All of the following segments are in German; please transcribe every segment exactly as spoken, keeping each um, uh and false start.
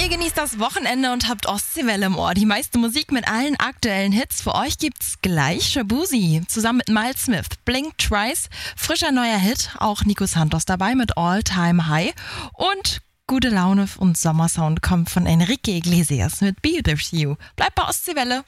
Ihr genießt das Wochenende und habt Ostseewelle im Ohr. Die meiste Musik mit allen aktuellen Hits. Für euch gibt's gleich Shabuzi zusammen mit Miles Smith. Blink Twice, frischer neuer Hit. Auch Nico Santos dabei mit All Time High. Und gute Laune und Sommersound kommt von Enrique Iglesias mit Be With You. Bleibt bei Ostseewelle.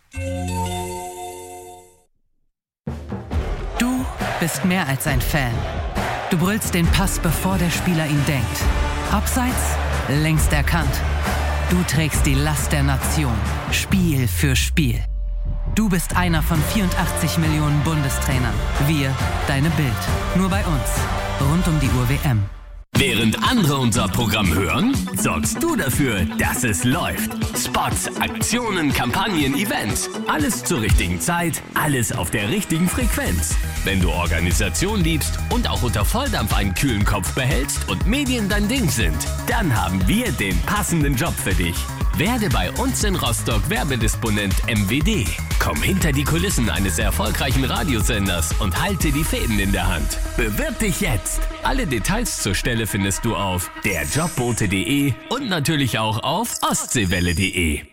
Du bist mehr als ein Fan. Du brüllst den Pass, bevor der Spieler ihn denkt. Abseits, längst erkannt. Du trägst die Last der Nation, Spiel für Spiel. Du bist einer von vierundachtzig Millionen Bundestrainern. Wir, deine Bild. Nur bei uns. Rund um die Uhr W M. Während andere unser Programm hören, sorgst du dafür, dass es läuft. Spots, Aktionen, Kampagnen, Events. Alles zur richtigen Zeit, alles auf der richtigen Frequenz. Wenn du Organisation liebst und auch unter Volldampf einen kühlen Kopf behältst und Medien dein Ding sind, dann haben wir den passenden Job für dich. Werde bei uns in Rostock Werbedisponent M W D. Komm hinter die Kulissen eines erfolgreichen Radiosenders und halte die Fäden in der Hand. Bewirb dich jetzt! Alle Details zur Stelle findest du auf der jobbote punkt de und natürlich auch auf ostseewelle punkt de.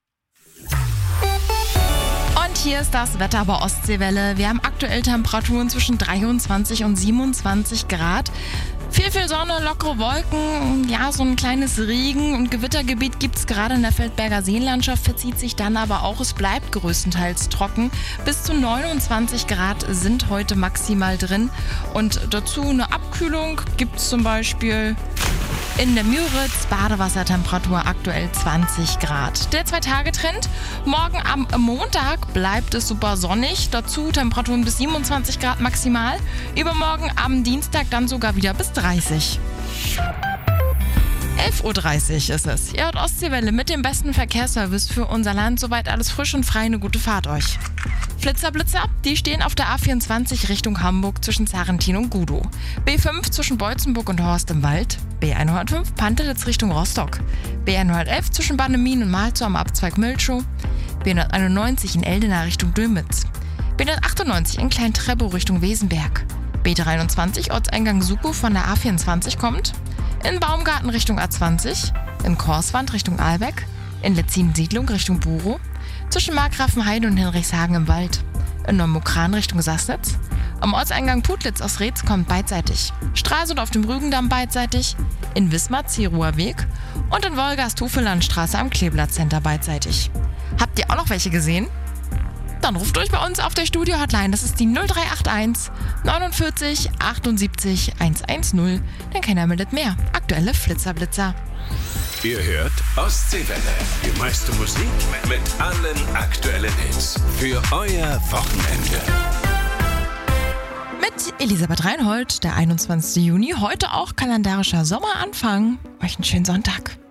Und hier ist das Wetter bei Ostseewelle. Wir haben aktuell Temperaturen zwischen dreiundzwanzig und siebenundzwanzig Grad. Viel, viel Sonne, lockere Wolken, ja, so ein kleines Regen- und Gewittergebiet gibt es gerade in der Feldberger Seenlandschaft, verzieht sich dann aber auch, es bleibt größtenteils trocken. Bis zu neunundzwanzig Grad sind heute maximal drin und dazu eine Abkühlung gibt es zum Beispiel in der Müritz, Badewassertemperatur aktuell zwanzig Grad. Der Zwei-Tage-Trend, morgen am Montag bleibt es super sonnig, dazu Temperaturen bis siebenundzwanzig Grad maximal, übermorgen am Dienstag dann sogar wieder bis dreißig. elf Uhr dreißig ist es. Ihr hört Ostseewelle mit dem besten Verkehrsservice für unser Land. Soweit alles frisch und frei, eine gute Fahrt euch. Flitzer, Blitzer, die stehen auf der A vierundzwanzig Richtung Hamburg zwischen Zarentin und Gudow. B fünf zwischen Beutzenburg und Horst im Wald. B hundertfünf Pantelitz Richtung Rostock. B hundertelf zwischen Bannemin und Malzow am Abzweig Milchow. B hunderteinundneunzig in Eldena Richtung Dülmitz. B hundertachtundneunzig in Klein-Treppow Richtung Wesenberg. B dreiundzwanzig Ortseingang Sukow von der A vierundzwanzig kommt. In Baumgarten Richtung A zwanzig. In Korswand Richtung Ahlbeck. In Letzin-Siedlung Richtung Burow. Zwischen Markgrafenheide und Hinrichshagen im Wald. In Neumokran Richtung Sassnitz. Am Ortseingang Putlitz aus Reetz kommt beidseitig. Stralsund auf dem Rügendamm beidseitig. In Wismar Zieruwer Weg. Und in Wolgast Hufelandstraße am Kleeblatt-Center beidseitig. Habt ihr auch noch welche gesehen? Dann ruft euch bei uns auf der Studio-Hotline. Das ist die null drei acht eins neunundvierzig achtundsiebzig hundertzehn. Denn keiner meldet mehr. Aktuelle Flitzerblitzer. Ihr hört Ostseewelle. Die meiste Musik mit allen aktuellen Hits. Für euer Wochenende. Mit Elisabeth Reinhold, der einundzwanzigsten Juni. Heute auch kalendarischer Sommeranfang. Euch einen schönen Sonntag.